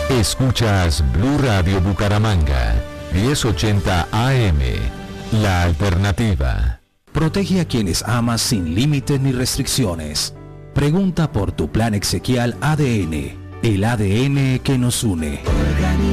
Escuchas Blue Radio Bucaramanga, 1080 AM, la alternativa. Protege a quienes amas sin límites ni restricciones. Pregunta por tu plan exequial ADN, el ADN que nos une.